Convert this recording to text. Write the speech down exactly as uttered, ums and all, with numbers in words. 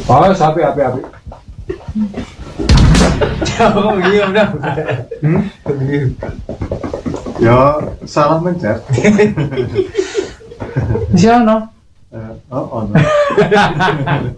Oh, sapi api api. Oh iya udah. Hmm? Ya salah mencet. Di sana. Eh, oh, oh. No.